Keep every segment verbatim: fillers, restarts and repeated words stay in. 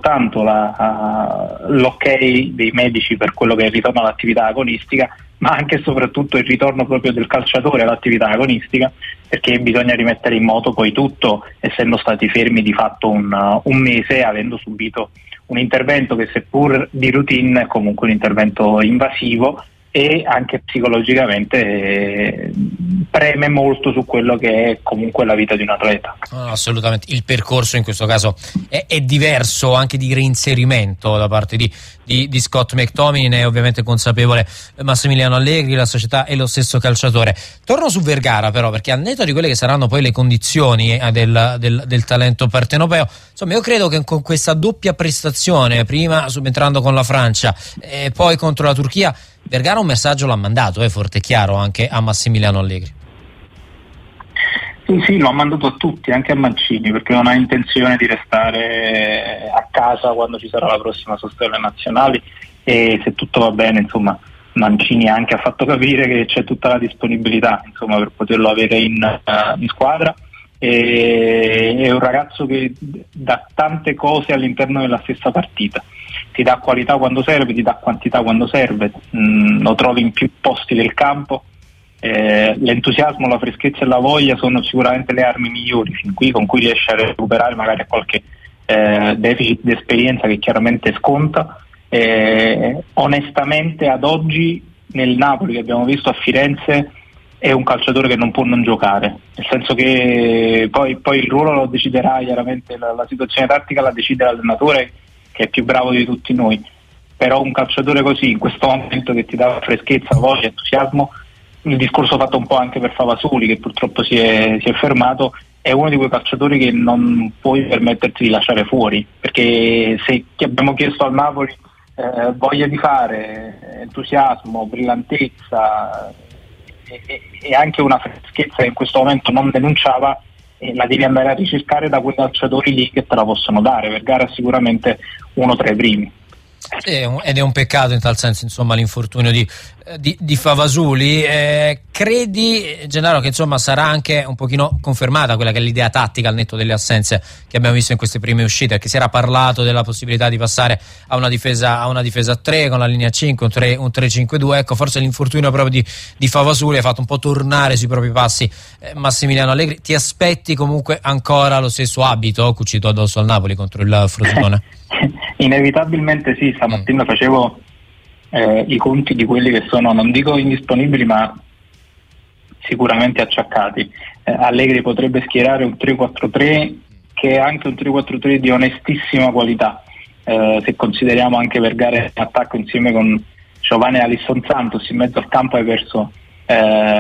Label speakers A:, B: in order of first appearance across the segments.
A: soltanto la, uh, l'ok dei medici per quello che è il ritorno all'attività agonistica, ma anche e soprattutto il ritorno proprio del calciatore all'attività agonistica, perché bisogna rimettere in moto poi tutto, essendo stati fermi di fatto un, uh, un mese, avendo subito un intervento che, seppur di routine, è comunque un intervento invasivo e anche psicologicamente eh, preme molto su quello che è comunque la vita di un atleta.
B: No, assolutamente, il percorso in questo caso è, è diverso, anche di reinserimento da parte di, di, di Scott McTominay, ne è ovviamente consapevole Massimiliano Allegri, la società e lo stesso calciatore. Torno su Vergara però, perché al netto di quelle che saranno poi le condizioni eh, del, del, del talento partenopeo, insomma io credo che con questa doppia prestazione, prima subentrando con la Francia e poi contro la Turchia, Vergara un messaggio l'ha mandato, è forte e chiaro, anche a Massimiliano Allegri.
A: Sì, sì, lo ha mandato a tutti, anche a Mancini, perché non ha intenzione di restare a casa quando ci sarà la prossima sosta delle nazionali, e se tutto va bene, insomma, Mancini anche ha fatto capire che c'è tutta la disponibilità, insomma, per poterlo avere in, uh, in squadra. E, è un ragazzo che dà tante cose all'interno della stessa partita, ti dà qualità quando serve, ti dà quantità quando serve, mm, lo trovi in più posti del campo. Eh, l'entusiasmo, la freschezza e la voglia sono sicuramente le armi migliori fin qui, con cui riesce a recuperare magari qualche eh, deficit di esperienza che chiaramente sconta. Eh, onestamente ad oggi nel Napoli che abbiamo visto a Firenze è un calciatore che non può non giocare, nel senso che poi, poi il ruolo lo deciderà chiaramente, la, la situazione tattica la decide l'allenatore, che è più bravo di tutti noi, però un calciatore così in questo momento, che ti dà freschezza, voglia, entusiasmo, il discorso fatto un po' anche per Favasuli, che purtroppo si è, si è fermato, è uno di quei calciatori che non puoi permetterti di lasciare fuori, perché se che abbiamo chiesto al Napoli eh, voglia di fare, entusiasmo, brillantezza e, e, e anche una freschezza che in questo momento non denunciava, e la devi andare a ricercare da quei calciatori lì che te la possono dare. Vergara è sicuramente uno tra i primi.
B: Ed è un peccato in tal senso, insomma, l'infortunio di, di, di Favasuli. Eh, credi, Gennaro, che insomma sarà anche un pochino confermata quella che è l'idea tattica al netto delle assenze che abbiamo visto in queste prime uscite, perché si era parlato della possibilità di passare a una difesa a una difesa a tre con la linea cinque, un tre, un tre cinque due. Ecco, forse l'infortunio proprio di, di Favasuli ha fatto un po' tornare sui propri passi eh, Massimiliano Allegri. Ti aspetti comunque ancora lo stesso abito cucito addosso al Napoli contro il Frosinone?
A: Inevitabilmente sì, stamattina facevo eh, i conti di quelli che sono, non dico indisponibili, ma sicuramente acciaccati. eh, Allegri potrebbe schierare un tre quattro tre, che è anche un tre quattro tre di onestissima qualità, eh, se consideriamo anche Vergara in attacco insieme con Giovanni e Alisson Santos. In mezzo al campo hai perso eh,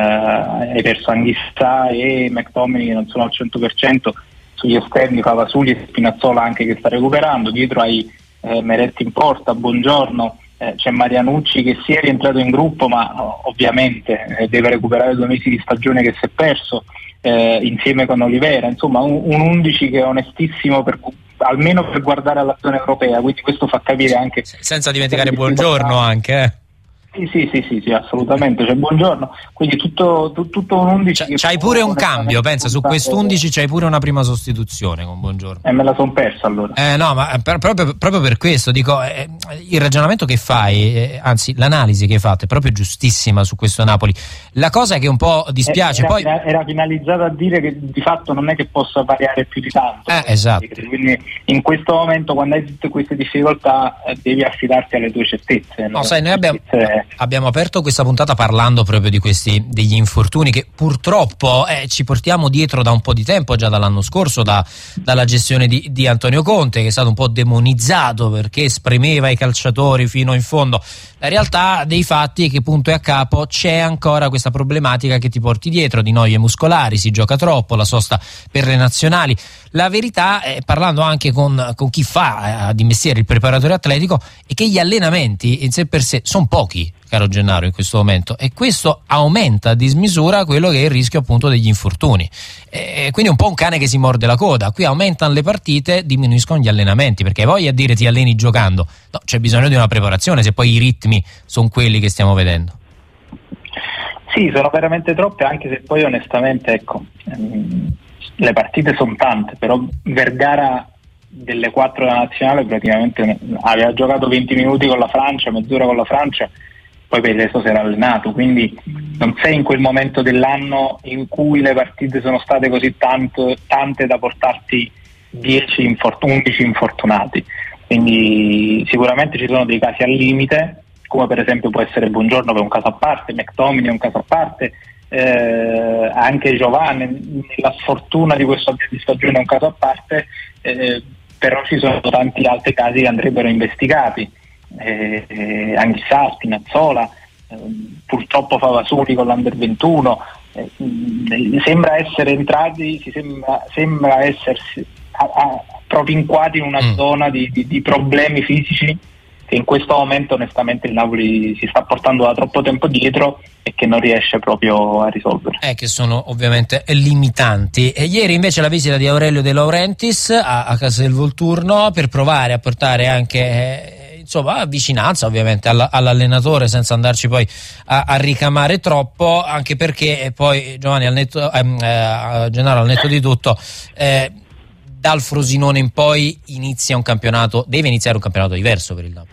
A: hai perso Anghissà e McTominay, che non sono al cento per cento. Sugli esterni Favasuli e Spinazzola anche, che sta recuperando. Dietro hai eh, Meretti in porta, Buongiorno, eh, c'è Marianucci che si è rientrato in gruppo, ma oh, ovviamente eh, deve recuperare due mesi di stagione che si è perso, eh, insieme con Olivera. Insomma un, un undici che è onestissimo, per, almeno per guardare alla zona europea, quindi questo fa capire anche,
B: senza dimenticare Buongiorno anche eh.
A: Sì, sì, sì, sì, sì, assolutamente, c'è Buongiorno, quindi tutto, tu, tutto un undici.
B: C'hai, c'hai pure un cambio, pensa, su quest'undici c'hai pure una prima sostituzione con Buongiorno.
A: E me la son persa allora.
B: Eh no, ma per, proprio, proprio per questo dico, eh, il ragionamento che fai, eh, anzi l'analisi che hai fatto è proprio giustissima su questo Napoli. La cosa che un po' dispiace
A: era,
B: poi
A: era finalizzata a dire che di fatto non è che possa variare più di tanto.
B: Eh, esatto.
A: Quindi in questo momento, quando hai tutte queste difficoltà, eh, devi affidarti alle tue certezze.
B: No, sai, noi abbiamo Abbiamo aperto questa puntata parlando proprio di questi degli infortuni che purtroppo eh, ci portiamo dietro da un po' di tempo, già dall'anno scorso, da, dalla gestione di, di Antonio Conte, che è stato un po' demonizzato perché spremeva i calciatori fino in fondo. La realtà dei fatti è che punto e a capo c'è ancora questa problematica che ti porti dietro di noie muscolari, si gioca troppo, la sosta per le nazionali. La verità, è, parlando anche con, con chi fa eh, di mestiere il preparatore atletico, è che gli allenamenti in sé per sé sono pochi, caro Gennaro, in questo momento, e questo aumenta a dismisura quello che è il rischio appunto degli infortuni. E quindi è un po' un cane che si morde la coda. Qui aumentano le partite, diminuiscono gli allenamenti, perché voglia dire ti alleni giocando, no, c'è bisogno di una preparazione, se poi i ritmi sono quelli che stiamo vedendo.
A: Sì, sono veramente troppe, anche se poi onestamente, ecco, ehm, le partite sono tante, però Vergara delle quattro della nazionale praticamente aveva giocato venti minuti con la Francia, mezz'ora con la Francia, poi per il resto si era allenato, quindi non sei in quel momento dell'anno in cui le partite sono state così tanto, tante da portarti dieci infort- undici infortunati, quindi sicuramente ci sono dei casi al limite, come per esempio può essere Buongiorno, che è un caso a parte, McTominay è un caso a parte, eh, anche Giovanni la sfortuna di questo avvio di stagione è un caso a parte, eh, però ci sono tanti altri casi che andrebbero investigati, eh, eh, anche Sassi, Nazzola, eh, purtroppo Favasuri con l'Under ventuno, eh, sembra essere entrati, si sembra, sembra essersi a, a, proprio inquadri in una mm. zona di, di, di problemi fisici che in questo momento onestamente il Napoli si sta portando da troppo tempo dietro e che non riesce proprio a risolvere.
B: Eh, che sono ovviamente limitanti. E ieri invece la visita di Aurelio De Laurentiis a, a Castel Volturno per provare a portare anche eh, insomma vicinanza ovviamente alla, all'allenatore, senza andarci poi a, a ricamare troppo, anche perché poi Giovanni al netto, ehm, eh, Gennaro al netto di tutto, eh, dal Frosinone in poi inizia un campionato, deve iniziare un campionato diverso per il Napoli.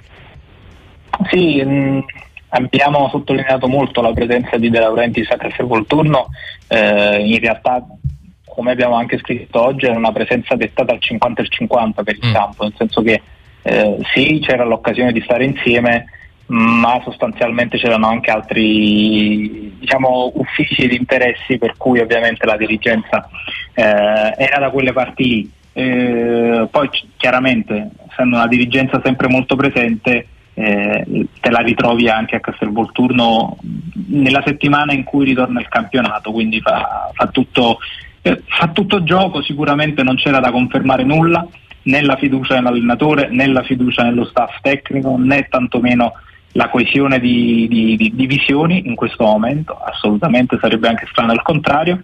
A: Sì, mh, abbiamo sottolineato molto la presenza di De Laurentiis a Castel Volturno, eh, in realtà come abbiamo anche scritto oggi era una presenza dettata al cinquanta al cinquanta per il mm. campo, nel senso che eh, sì, c'era l'occasione di stare insieme, ma sostanzialmente c'erano anche altri, diciamo, uffici di interessi per cui ovviamente la dirigenza eh, era da quelle parti lì. Eh, poi chiaramente essendo una dirigenza sempre molto presente, eh, te la ritrovi anche a Castel Volturno nella settimana in cui ritorna il campionato, quindi fa, fa tutto eh, fa tutto gioco. Sicuramente non c'era da confermare nulla, né la fiducia nell'allenatore, né la fiducia nello staff tecnico, né tantomeno la coesione di, di, di, di visioni in questo momento. Assolutamente sarebbe anche strano al contrario.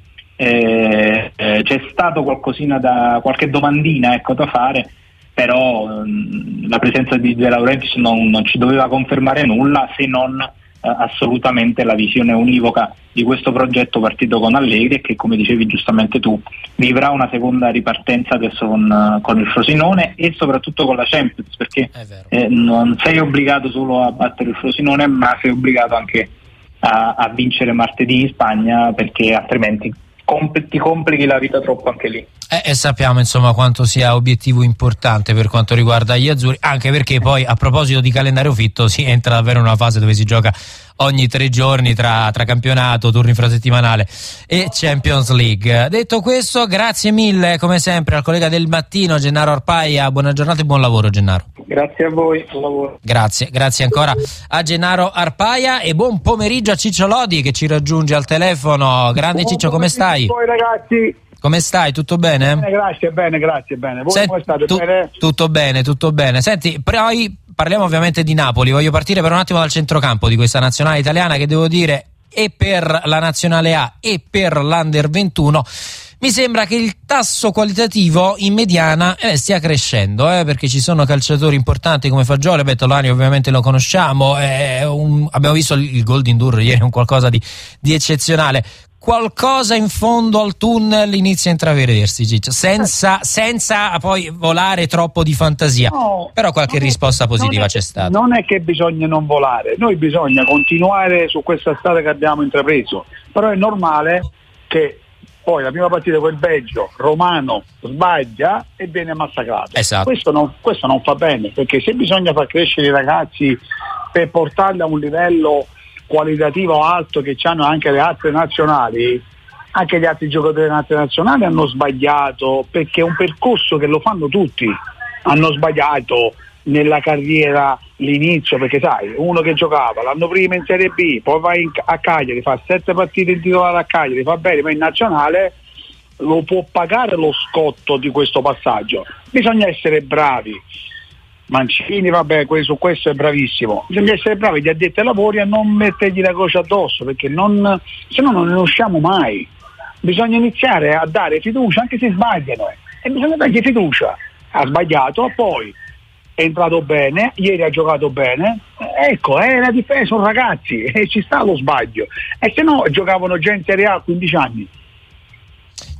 A: Eh, eh, c'è stato qualcosina da qualche domandina ecco da fare, però mh, la presenza di De Laurentiis non, non ci doveva confermare nulla, se non eh, assolutamente la visione univoca di questo progetto partito con Allegri, e che, come dicevi giustamente tu, vivrà una seconda ripartenza adesso con, con il Frosinone e soprattutto con la Champions, perché eh, non sei obbligato solo a battere il Frosinone, ma sei obbligato anche a, a vincere martedì in Spagna, perché altrimenti ti complichi la vita troppo anche lì.
B: Eh, e sappiamo insomma quanto sia obiettivo importante per quanto riguarda gli azzurri, anche perché poi a proposito di calendario fitto si entra davvero in una fase dove si gioca ogni tre giorni tra, tra campionato, turno infrasettimanale e Champions League. Detto questo, grazie mille come sempre al collega del mattino Gennaro Arpaia, buona giornata e buon lavoro Gennaro.
A: Grazie a voi, buon lavoro.
B: Grazie, grazie ancora a Gennaro Arpaia e buon pomeriggio a Ciccio Lodi che ci raggiunge al telefono. Grande buon Ciccio, come stai?
C: Poi ragazzi.
B: Come stai? Tutto bene?
C: Bene, grazie, bene, grazie, bene. Voi
B: Senti,
C: come state?
B: Tu,
C: bene?
B: Tutto bene, tutto bene. Senti, poi parliamo ovviamente di Napoli. Voglio partire per un attimo dal centrocampo di questa nazionale italiana che devo dire e per la nazionale A e per l'Under ventuno mi sembra che il tasso qualitativo in mediana eh, stia crescendo, eh, perché ci sono calciatori importanti come Fagioli, Bettolani ovviamente lo conosciamo, eh, un, abbiamo visto il, il gol di Indurri ieri, un qualcosa di, di eccezionale. Qualcosa in fondo al tunnel inizia a intravedersi, Ciccio, senza, senza poi volare troppo di fantasia, no, però qualche risposta positiva
C: è,
B: c'è stata.
C: Non è che bisogna non volare, noi bisogna continuare su questa strada che abbiamo intrapreso, però è normale che poi la prima partita con il Belgio, Romano sbaglia e viene massacrato.
B: Esatto.
C: Questo non, questo non fa bene, perché se bisogna far crescere i ragazzi per portarli a un livello qualitativo alto che hanno anche le altre nazionali, anche gli altri giocatori delle altre nazionali hanno sbagliato, perché è un percorso che lo fanno tutti, hanno sbagliato nella carriera l'inizio, perché sai, uno che giocava l'anno prima in Serie B, poi va in, a Cagliari, fa sette partite in titolare a Cagliari, fa bene, ma in nazionale lo può pagare lo scotto di questo passaggio. Bisogna essere bravi. Mancini, vabbè, su questo è bravissimo. Bisogna essere bravi, gli addetti ai lavori, a non mettergli la croce addosso, perché non, se no non ne usciamo mai. Bisogna iniziare a dare fiducia anche se sbagliano, eh. e bisogna dargli fiducia. Ha sbagliato, poi è entrato bene, ieri ha giocato bene, ecco, è la difesa, sono ragazzi e ci sta lo sbaglio, e se no giocavano già in Serie A a quindici anni.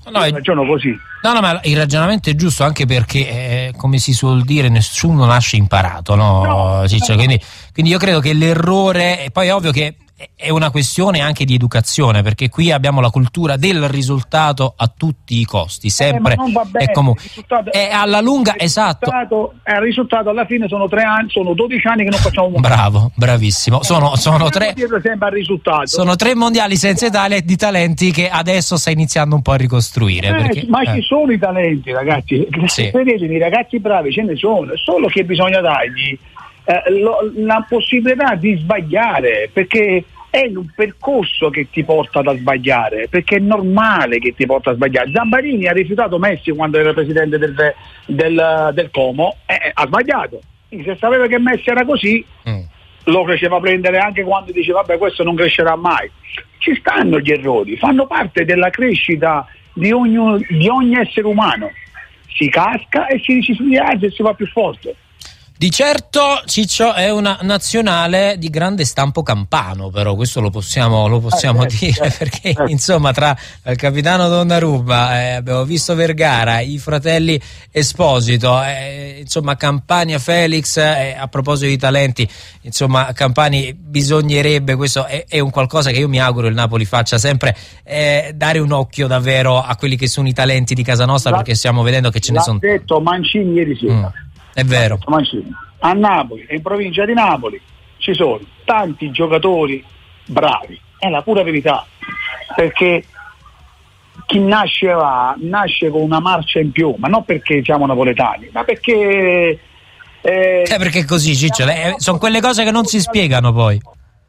C: No, io ragiono così.
B: No, no, ma il ragionamento è giusto, anche perché, eh, come si suol dire, nessuno nasce imparato, no, no Ciccio? No. Quindi, quindi io credo che l'errore, e poi è ovvio che è una questione anche di educazione, perché qui abbiamo la cultura del risultato a tutti i costi, sempre.
C: Eh, ma non va bene,
B: è come è alla lunga,
C: il
B: esatto.
C: È il risultato alla fine sono tre anni, sono dodici anni che non facciamo un mondiale.
B: Bravo, bravissimo. Sono, sono tre.
C: Sempre al risultato.
B: Sono tre mondiali senza Italia e di talenti che adesso sta iniziando un po' a ricostruire.
C: Eh,
B: perché,
C: ma
B: eh.
C: ci sono i talenti, ragazzi.
B: Sì.
C: Vedete, i ragazzi bravi ce ne sono, solo che bisogna dargli eh, lo, la possibilità di sbagliare, perché è un percorso che ti porta ad sbagliare, perché è normale che ti porta a sbagliare. Zambarini ha rifiutato Messi quando era presidente del, del, del Como, eh, ha sbagliato. Se sapeva che Messi era così, mm. lo faceva prendere anche quando diceva vabbè, questo non crescerà mai. Ci stanno gli errori, fanno parte della crescita di ogni, di ogni essere umano. Si casca e si, si rialza e si va più forte.
B: Di certo Ciccio è una nazionale di grande stampo campano, però questo lo possiamo, lo possiamo eh, dire, eh, perché eh. insomma tra il capitano Donnarumma, eh, abbiamo visto Vergara, i fratelli Esposito, eh, insomma Campani, Felix, eh, a proposito di talenti, insomma Campani bisognerebbe, questo è, è un qualcosa che io mi auguro il Napoli faccia sempre, eh, dare un occhio davvero a quelli che sono i talenti di casa nostra, perché stiamo vedendo che ce ne sono.
C: L'ha detto Mancini ieri sera.
B: Mm. È vero.
C: A Napoli e in provincia di Napoli ci sono tanti giocatori bravi, è la pura verità, perché chi nasce va, nasce con una marcia in più, ma non perché siamo napoletani, ma perché
B: eh, eh perché così Ciccio, eh, sono quelle cose che non si spiegano poi.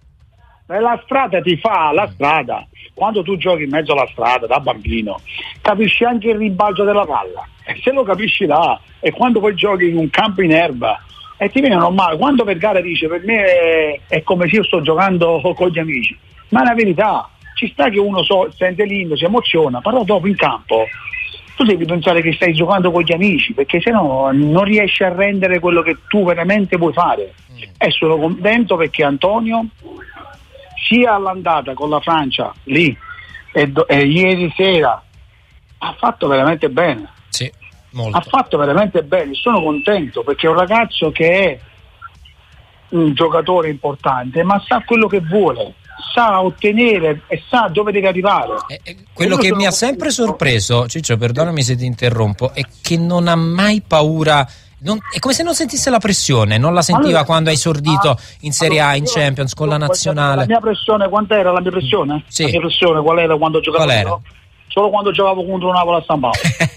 C: La strada ti fa, la strada, quando tu giochi in mezzo alla strada da bambino capisci anche il rimbalzo della palla, e se lo capisci là, e quando poi giochi in un campo in erba e ti viene normale, quando Vergara dice per me è, è come se io sto giocando con gli amici, ma è la verità, ci sta che uno so, sente l'inno, si emoziona, però dopo in campo tu devi pensare che stai giocando con gli amici, perché sennò non riesci a rendere quello che tu veramente vuoi fare. Mm. E sono contento perché Antonio, sia all'andata con la Francia lì e, do, e ieri sera, ha fatto veramente bene.
B: Sì, molto.
C: Ha fatto veramente bene, sono contento perché è un ragazzo che è un giocatore importante, ma sa quello che vuole, sa ottenere e sa dove deve arrivare.
B: Eh, eh, quello che mi ha sempre sorpreso, Ciccio, perdonami se ti interrompo, è che non ha mai paura. Non, è come se non sentisse la pressione, non la sentiva allora, quando ha esordito ah, in Serie A, in Champions, con la nazionale.
C: La mia pressione, quant'era la mia pressione?
B: Sì.
C: La mia pressione qual era quando giocavo?
B: Qual era?
C: Solo quando giocavo contro Napoli a San Paolo.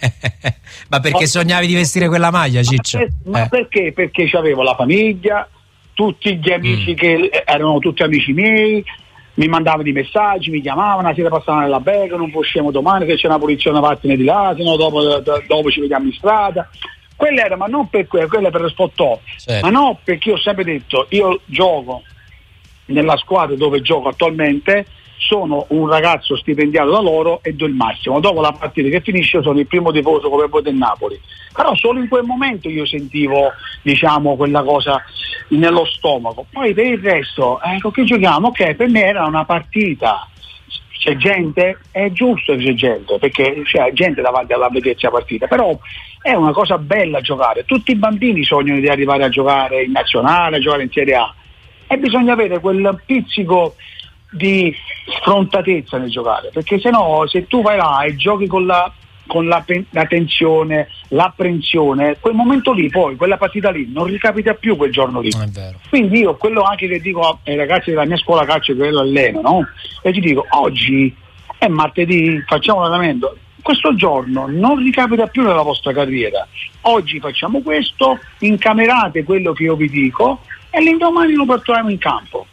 B: Ma perché ma, sognavi di vestire quella maglia, Ciccio?
C: Ma, per, ma eh. perché? Perché c'avevo la famiglia, tutti gli amici mm. che erano tutti amici miei, mi mandavano i messaggi, mi chiamavano, la sera passavano nella Becca, non usciamo domani che c'è una polizia, una vattene di là, se no dopo, dopo ci vediamo in strada. Quella era, ma non per quello, quella per lo spot, certo. Ma no, perché io ho sempre detto, io gioco nella squadra dove gioco attualmente, sono un ragazzo stipendiato da loro e do il massimo. Dopo la partita che finisce sono il primo tifoso come voi del Napoli, però solo in quel momento io sentivo, diciamo, quella cosa nello stomaco. Poi per il resto, ecco che giochiamo, ok, per me era una partita. C'è gente, è giusto che c'è gente, perché c'è gente davanti alla vedersi la partita, però è una cosa bella giocare. Tutti i bambini sognano di arrivare a giocare in nazionale, a giocare in Serie A, e bisogna avere quel pizzico di sfrontatezza nel giocare, perché se no, se tu vai là e giochi con la con la, la tensione, l'apprensione, quel momento lì, poi quella partita lì non ricapita più quel giorno lì.
B: È vero.
C: Quindi io quello anche che dico ai ragazzi della mia scuola calcio, che lo alleno, no? E ti dico, oggi è martedì, facciamo un allenamento, questo giorno non ricapita più nella vostra carriera, oggi facciamo questo, incamerate quello che io vi dico e l'indomani lo portiamo in campo.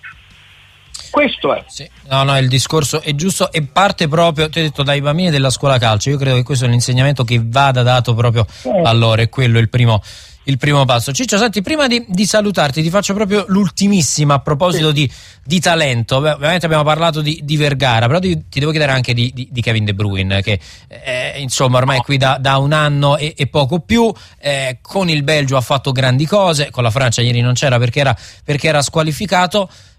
C: Questo è.
B: Sì. No, no, il discorso è giusto e parte proprio, ti ho detto, dai bambini della scuola calcio. Io credo che questo è l'insegnamento che vada dato proprio eh. a loro, e quello è il primo, il primo passo. Ciccio, senti, prima di, di salutarti ti faccio proprio l'ultimissima a proposito sì. di, di talento. Beh, ovviamente abbiamo parlato di, di Vergara, però ti, ti devo chiedere anche di, di, di Kevin De Bruyne, che eh, insomma ormai è qui da, da un anno e, e poco più, eh, con il Belgio ha fatto grandi cose, con la Francia ieri non c'era perché era, perché era squalificato.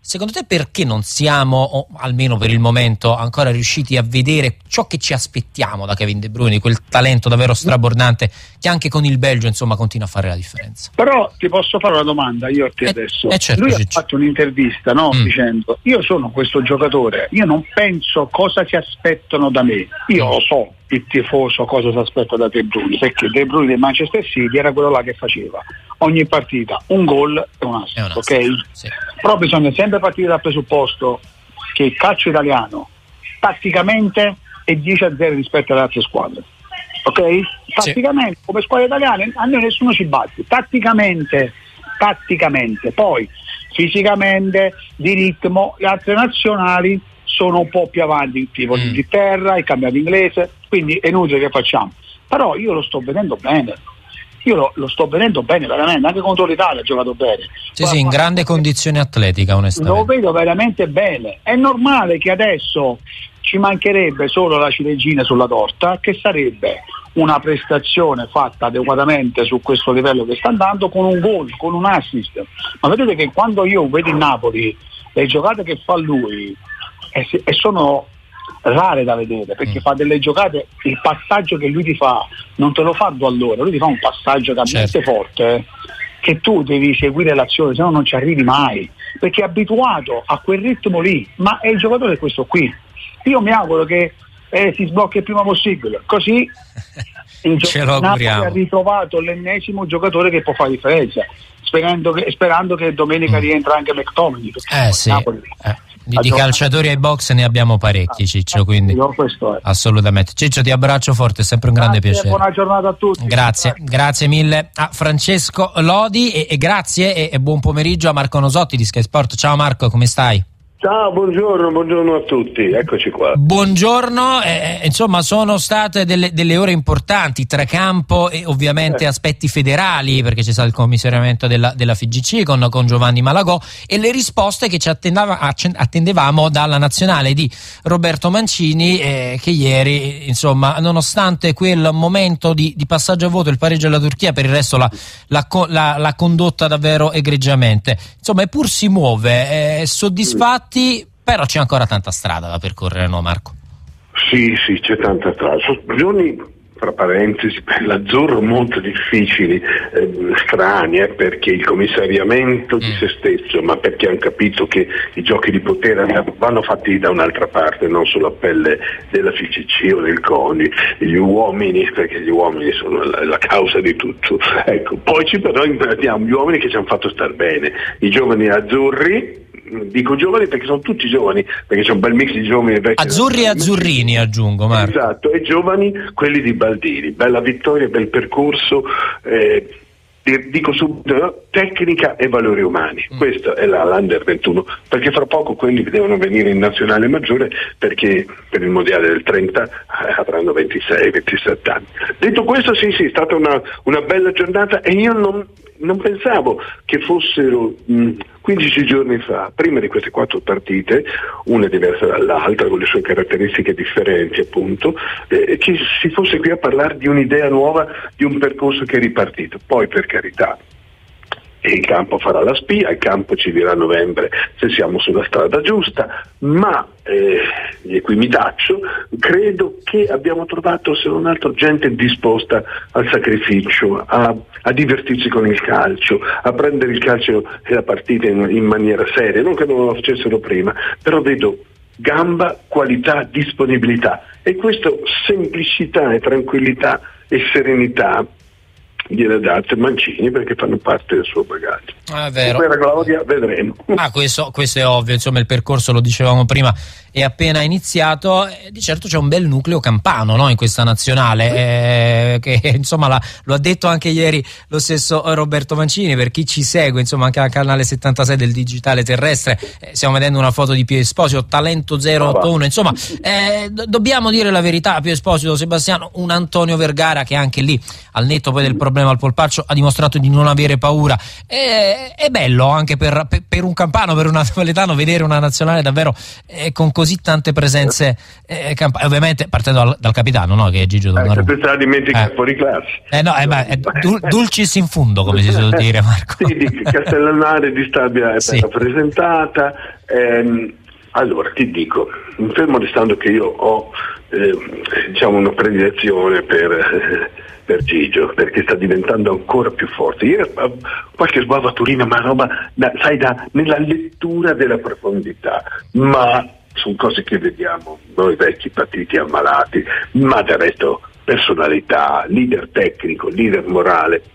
B: Secondo te perché non siamo, o almeno per il momento, ancora riusciti a vedere ciò che ci aspettiamo da Kevin De Bruyne, quel talento davvero strabordante che anche con il Belgio insomma continua a fare la differenza?
C: Però ti posso fare una domanda io a te
B: eh,
C: adesso.
B: Eh certo,
C: Lui
B: Ciccio.
C: ha fatto un'intervista, no?
B: Mm.
C: Dicendo: io sono questo giocatore, io non penso cosa si aspettano da me, io lo so il tifoso cosa si aspetta da De Bruyne, perché De Bruyne del Manchester City era quello là che faceva ogni partita un gol e un assist,
B: un assist,
C: ok?
B: sì.
C: Però bisogna sempre partire dal presupposto che il calcio italiano tatticamente è dieci a zero rispetto alle altre squadre, ok? Tatticamente, sì, come squadra italiana a noi nessuno ci batte, tatticamente, tatticamente, poi fisicamente, di ritmo, le altre nazionali sono un po' più avanti, tipo mm. l'Inghilterra, il campionato inglese, quindi è inutile che facciamo. Però io lo sto vedendo bene, io lo, lo sto vedendo bene veramente, anche contro l'Italia ha giocato bene.
B: Sì, sì, in grande condizione atletica, onestamente.
C: Lo vedo veramente bene. È normale che adesso ci mancherebbe solo la ciliegina sulla torta, che sarebbe una prestazione fatta adeguatamente su questo livello che sta andando, con un gol, con un assist. Ma vedete che quando io vedo il Napoli, le giocate che fa lui e, e sono rare da vedere, perché mm. fa delle giocate, il passaggio che lui ti fa non te lo fa due all'ora, lui ti fa un passaggio talmente certo. forte eh, che tu devi seguire l'azione, se no non ci arrivi mai, perché è abituato a quel ritmo lì. Ma è il giocatore questo qui, io mi auguro che eh, si sblocchi il prima possibile, così il
B: ce lo auguriamo.
C: Ha ritrovato l'ennesimo giocatore che può fare differenza, sperando che, sperando che domenica mm. rientra anche McTominay,
B: eh sì Napoli, eh. Di, di calciatori ai box ne abbiamo parecchi, Ciccio, quindi assolutamente. Ciccio, ti abbraccio forte, è sempre un grande
C: grazie,
B: piacere.
C: Buona giornata a tutti.
B: Grazie, grazie, grazie mille a Francesco Lodi e, e grazie e, e buon pomeriggio a Marco Nosotti di Sky Sport. Ciao Marco, come stai?
D: Ciao, buongiorno, buongiorno a tutti, eccoci qua.
B: Buongiorno, eh, insomma sono state delle, delle ore importanti tra campo e ovviamente eh. aspetti federali, perché c'è stato il commissariamento della, della F I G C con, con Giovanni Malagò e le risposte che ci attendevamo dalla nazionale di Roberto Mancini, eh, che ieri, insomma, nonostante quel momento di, di passaggio a voto, il pareggio alla Turchia, per il resto l'ha la, la, la condotta davvero egregiamente. Insomma, eppur si muove, eh, soddisfatti. Però c'è ancora tanta strada da percorrere, no Marco?
D: Sì, sì, c'è tanta strada. Sono giorni, tra parentesi, per l'Azzurro molto difficili, eh, strani, eh, perché il commissariamento mm. di se stesso, ma perché hanno capito che i giochi di potere vanno fatti da un'altra parte, non sulla pelle della F I G C o del CONI, gli uomini, perché gli uomini sono la, la causa di tutto. Ecco, poi ci però abbiamo gli uomini che ci hanno fatto star bene, i giovani azzurri. Dico giovani perché sono tutti giovani, perché c'è un bel mix di giovani e vecchi.
B: Azzurri e azzurrini, aggiungo, Marco.
D: Esatto, e giovani quelli di Baldini. Bella vittoria, bel percorso, eh, dico subito, tecnica e valori umani. Mm. Questa è la l'Under ventuno, perché fra poco quelli devono venire in nazionale maggiore, perché per il mondiale del trenta eh, avranno ventisei ventisette anni. Detto questo, sì sì, è stata una, una bella giornata e io non, non pensavo che fossero mh, quindici giorni fa, prima di queste quattro partite, una diversa dall'altra con le sue caratteristiche differenti appunto, eh, che si fosse qui a parlare di un'idea nuova, di un percorso che è ripartito. Poi, per carità, il campo farà la spia, il campo ci dirà a novembre se siamo sulla strada giusta, ma eh, e qui mi taccio, credo che abbiamo trovato, se non altro, gente disposta al sacrificio, a, a divertirsi con il calcio, a prendere il calcio e la partita in, in maniera seria, non che non lo facessero prima, però vedo gamba, qualità, disponibilità, e questo semplicità e tranquillità e serenità gliele date Mancini, perché fanno parte del suo bagaglio.
B: Ah, è vero.
D: Per Claudia vedremo.
B: Ah, questo, questo è ovvio, insomma il percorso, lo dicevamo prima, è appena iniziato. Eh, di certo c'è un bel nucleo campano, no, in questa nazionale, eh, che insomma la, lo ha detto anche ieri lo stesso Roberto Mancini. Per chi ci segue, insomma, anche al canale settantasei del digitale terrestre, eh, stiamo vedendo una foto di Pio Esposito, talento zero otto uno, insomma, eh, do- dobbiamo dire la verità. Pio Esposito, Sebastiano, un Antonio Vergara che anche lì, al netto poi del problema problema al polpaccio, ha dimostrato di non avere paura. È, è bello anche per, per, per un campano, per un napoletano, vedere una nazionale davvero eh, con così tante presenze eh, camp- ovviamente partendo dal, dal capitano, no? Che è Gigio Donnarumma.
D: Eh, pensare dimentica
B: eh.
D: fuori classe.
B: Eh no, eh, ma è dul- dulcis in fundo, come si suol dire, Marco.
D: Sì, di Castellanare di Stabia è
B: sì.
D: rappresentata. Ehm, allora ti dico, fermo restando che io ho eh, diciamo una predilezione per, eh, per Gigio, perché sta diventando ancora più forte. Ieri qualche sbavaturina, ma roba da, sai, da, nella lettura della profondità, ma sono cose che vediamo noi vecchi partiti ammalati, ma del resto personalità, leader tecnico, leader morale.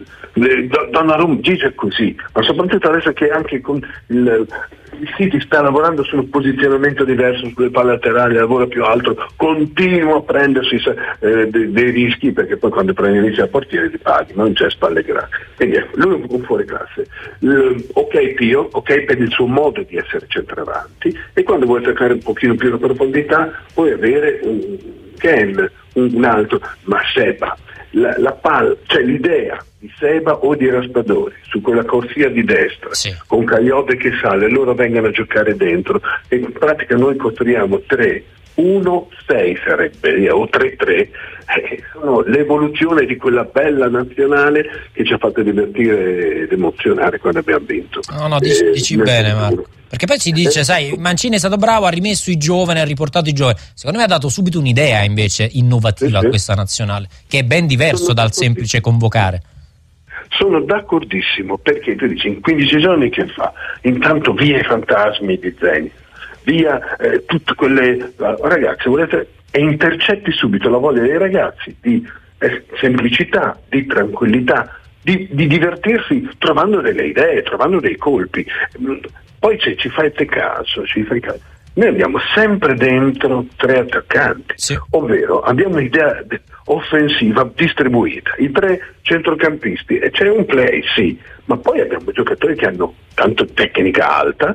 D: Donnarumma, Gigio è così, ma soprattutto adesso che anche con il, il City sta lavorando sul posizionamento diverso sulle palle laterali, lavora più alto, continua a prendersi eh, dei, dei rischi, perché poi quando prendi i rischi al portiere li paghi, non c'è spalle grandi. Quindi lui è un fuori classe. Uh, ok Pio, ok per il suo modo di essere centravanti, e quando vuoi cercare un pochino più di profondità puoi avere un Ken, un, un altro, ma Seba, la, la palla, cioè l'idea di Seba o di Raspadori su quella corsia di destra, sì, con Cagliote che sale, loro vengono a giocare dentro, e in pratica noi costruiamo tre uno sei sarebbe, o tre tre, eh, sono l'evoluzione di quella bella nazionale che ci ha fatto divertire ed emozionare quando abbiamo vinto.
B: No, no, dici, eh, dici bene, Marco. Perché poi si dice, sai, Mancini è stato bravo, ha rimesso i giovani, ha riportato i giovani. Secondo me ha dato subito un'idea invece innovativa a questa nazionale, che è ben diverso dal semplice convocare.
D: Sono d'accordissimo, perché tu dici in quindici giorni che fa? Intanto via i fantasmi di Zenit, via eh, tutte quelle ragazzi, volete, e intercetti subito la voglia dei ragazzi di eh, semplicità, di tranquillità, di, di divertirsi trovando delle idee, trovando dei colpi. Poi ci, ci fai caso, ci fai caso. Noi abbiamo sempre dentro tre attaccanti, sì, ovvero abbiamo un'idea offensiva distribuita, i tre centrocampisti, e c'è un play, sì, ma poi abbiamo giocatori che hanno tanto tecnica alta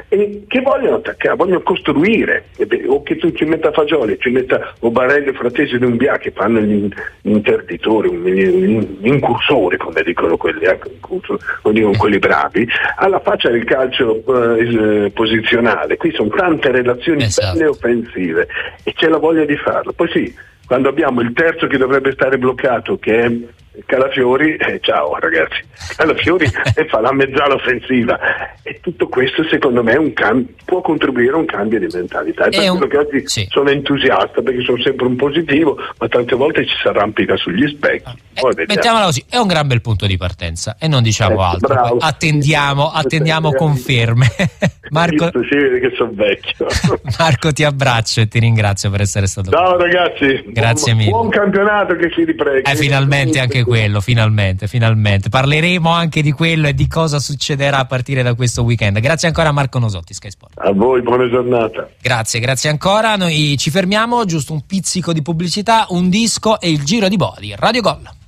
D: e che vogliono attaccare, vogliono costruire, o che tu ci metta Fagioli, ci metta Obarelli, Fratesi ed Umbia, che fanno gli interditori, gli incursori, come dicono quelli, come dicono quelli bravi, alla faccia del calcio eh, posizionale. Qui sono tante relazioni, esatto, belle offensive, e c'è la voglia di farlo. Poi sì, quando abbiamo il terzo che dovrebbe stare bloccato, che è Calafiori, eh, ciao ragazzi, Calafiori e fa la mezzala offensiva, e tutto questo secondo me è un cam- può contribuire a un cambio di mentalità, e per quello un... che oggi sì, sono entusiasta, perché sono sempre un positivo, ma tante volte ci si arrampica sugli specchi.
B: Eh, mettiamola così, è un gran bel punto di partenza, e non diciamo eh, altro. Bravo. attendiamo attendiamo conferme. Marco,
D: si vede che sono vecchio.
B: Marco, ti abbraccio e ti ringrazio per essere stato
D: ciao qui. Ragazzi,
B: grazie
D: buon,
B: mille,
D: buon campionato che si riprende,
B: eh, finalmente anche quello, finalmente, finalmente. Parleremo anche di quello e di cosa succederà a partire da questo weekend. Grazie ancora a Marco Nosotti, Sky Sport.
D: A voi, buona giornata.
B: Grazie, grazie ancora. Noi ci fermiamo, giusto un pizzico di pubblicità, un disco e il giro di boa di Radio Gol.